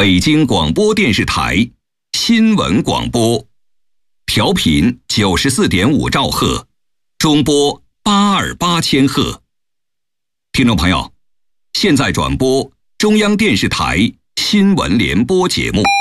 北京广播电视台新闻广播，调频94.5兆赫，中波828千赫。听众朋友，现在转播中央电视台新闻联播节目。